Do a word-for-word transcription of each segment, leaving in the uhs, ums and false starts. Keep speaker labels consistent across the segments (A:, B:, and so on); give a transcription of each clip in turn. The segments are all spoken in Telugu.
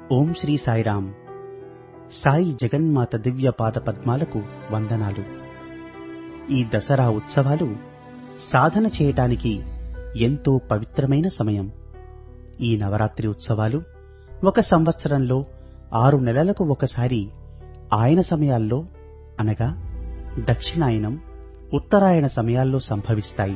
A: ఓం శ్రీ సాయిరాం. సాయి జగన్మాత దివ్య పాద పద్మాలకు వందనాలు. ఈ దసరా ఉత్సవాలు సాధన చేయటానికి ఎంతో పవిత్రమైన సమయం. ఈ నవరాత్రి ఉత్సవాలు ఒక సంవత్సరంలో ఆరు నెలలకు ఒకసారి ఆయన సమయాల్లో అనగా దక్షిణాయనం, ఉత్తరాయణ సమయాల్లో సంభవిస్తాయి.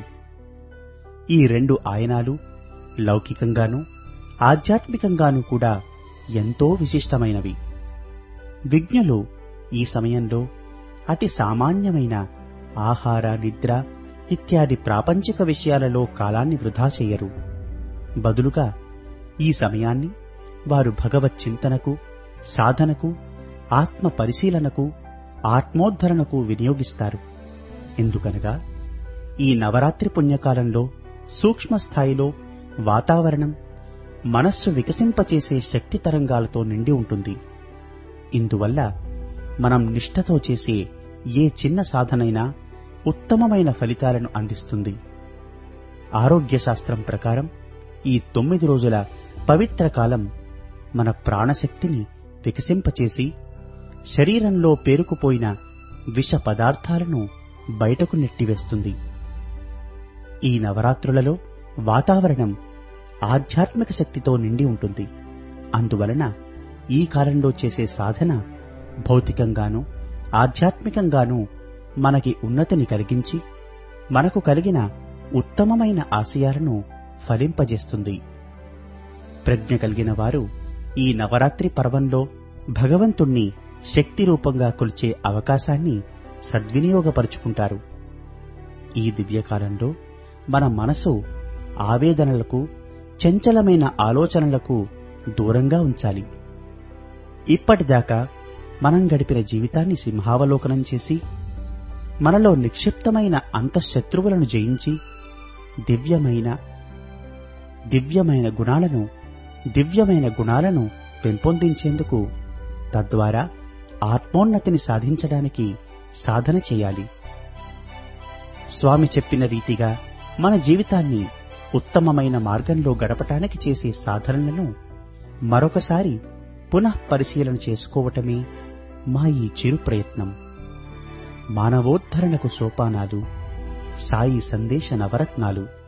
A: ఈ రెండు ఆయనాలు లౌకికంగానూ ఆధ్యాత్మికంగానూ కూడా ఎంతో విశిష్టమైనవి. విజ్ఞులు ఈ సమయంలో అతి సామాన్యమైన ఆహార, నిద్ర ఇత్యాది ప్రాపంచిక విషయాలలో కాలాన్ని వృధా చెయ్యరు. బదులుగా ఈ సమయాన్ని వారు భగవత్ చింతనకు, సాధనకు, ఆత్మ పరిశీలనకు, ఆత్మోద్ధరణకు వినియోగిస్తారు. ఎందుకనగా ఈ నవరాత్రి పుణ్యకాలంలో సూక్ష్మ స్థాయిలో వాతావరణం మనస్సు వికసింపచేసే శక్తి తరంగాలతో నిండి ఉంటుంది. ఇందువల్ల మనం నిష్ఠతో చేసే ఏ చిన్న సాధనైనా ఉత్తమమైన ఫలితాలను అందిస్తుంది. ఆరోగ్య శాస్త్రం ప్రకారం ఈ తొమ్మిది రోజుల పవిత్ర కాలం మన ప్రాణశక్తిని వికసింపచేసి శరీరంలో పేరుకుపోయిన విష పదార్థాలను బయటకు నెట్టివేస్తుంది. ఈ నవరాత్రులలో వాతావరణం ఆధ్యాత్మిక శక్తితో నిండి ఉంటుంది. అందువలన ఈ కాలంలో చేసే సాధన భౌతికంగానూ ఆధ్యాత్మికంగానూ మనకి ఉన్నతిని కలిగించి మనకు కలిగిన ఉత్తమమైన ఆశయాలను ఫలింపజేస్తుంది. ప్రజ్ఞ కలిగిన వారు ఈ నవరాత్రి పర్వంలో భగవంతుణ్ణి శక్తి రూపంగా కొలిచే అవకాశాన్ని సద్వినియోగపరుచుకుంటారు. ఈ దివ్యకాలంలో మన మనసు ఆవేదనలకు, చంచలమైన ఆలోచనలకు దూరంగా ఉంచాలి. ఇప్పటిదాకా మనం గడిపిన జీవితాన్ని సింహావలోకనం చేసి మనలో నిక్షిప్తమైన అంతఃశత్రువులను జయించి దివ్యమైన దివ్యమైన గుణాలను దివ్యమైన గుణాలను పెంపొందించేందుకు, తద్వారా ఆత్మోన్నతిని సాధించడానికి సాధన చేయాలి. స్వామి చెప్పిన రీతిగా మన జీవితాన్ని ఉత్తమమైన మార్గంలో గడపటానికి చేసే సాధనలను మరొకసారి పునః పరిశీలన చేసుకోవటమే మా ఈ చిరు ప్రయత్నం. మానవోద్ధరణకు సోపానాలు, సాయి సందేశ నవరత్నాలు.